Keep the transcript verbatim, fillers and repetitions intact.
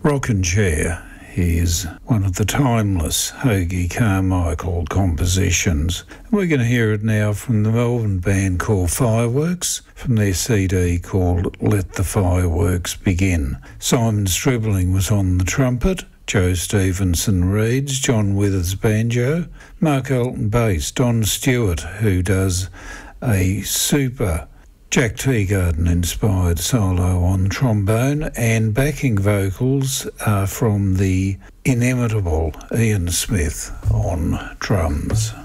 Rockin' Chair is one of the timeless Hoagy Carmichael compositions. We're going to hear it now from the Melbourne band called Fireworks, from their C D called Let the Fireworks Begin. Simon Stribling was on the trumpet, Joe Stevenson reeds, John Withers banjo, Mark Elton bass, Don Stewart, who does a super Jack Teagarden inspired solo on trombone, and backing vocals are from the inimitable Ian Smith on drums.